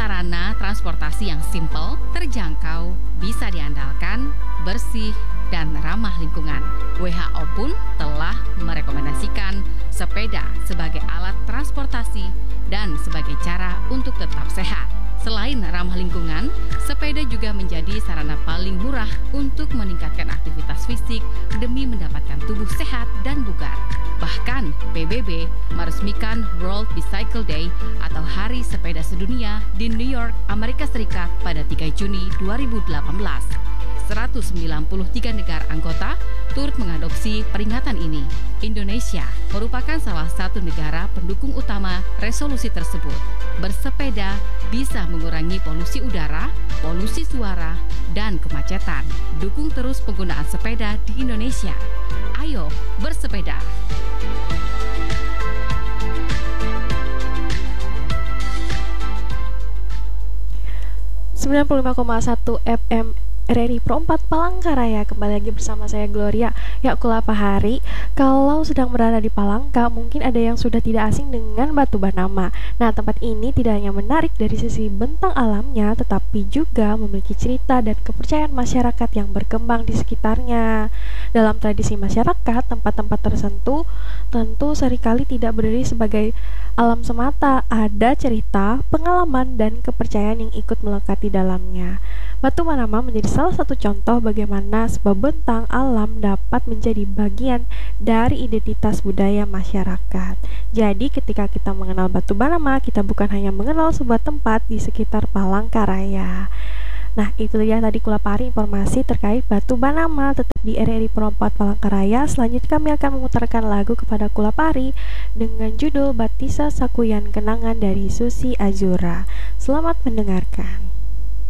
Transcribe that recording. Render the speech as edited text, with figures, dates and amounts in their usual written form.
sarana transportasi yang simpel, terjangkau, bisa diandalkan, bersih, dan ramah lingkungan. WHO pun telah merekomendasikan sepeda sebagai alat transportasi dan sebagai cara untuk tetap sehat. Selain ramah lingkungan, sepeda juga menjadi sarana paling murah untuk meningkatkan aktivitas fisik demi mendapatkan tubuh sehat dan bugar. Bahkan, PBB meresmikan World Bicycle Day atau Hari Sepeda Sedunia di New York, Amerika Serikat pada 3 Juni 2018. 193 negara anggota turut mengadopsi peringatan ini. Indonesia merupakan salah satu negara pendukung utama resolusi tersebut. Bersepeda bisa mengurangi polusi udara, polusi suara, dan kemacetan. Dukung terus penggunaan sepeda di Indonesia. Ayo bersepeda. FM RRI Pro 4 Palangkaraya. Kembali lagi bersama saya Gloria. Ya, Kulapa Hari. Kalau sedang berada di Palangka, mungkin ada yang sudah tidak asing dengan Batu Banama. Nah, tempat ini tidak hanya menarik dari sisi bentang alamnya, tetapi juga memiliki cerita dan kepercayaan masyarakat yang berkembang di sekitarnya. Dalam tradisi masyarakat, tempat-tempat tertentu tentu seringkali tidak berdiri sebagai alam semata. Ada cerita, pengalaman, dan kepercayaan yang ikut melekat di dalamnya. Batu Banama menjadi salah satu contoh bagaimana sebuah bentang alam dapat menjadi bagian dari identitas budaya masyarakat. Jadi ketika kita mengenal Batu Banama, kita bukan hanya mengenal sebuah tempat di sekitar Palangkaraya. Nah, itu dia tadi Kulapari informasi terkait Batu Banama. Tetap di RRI Pro 4 Palangkaraya. Selanjutnya kami akan memutarkan lagu kepada Kulapari dengan judul Batisa Sakuyan Kenangan dari Susi Azura. Selamat mendengarkan.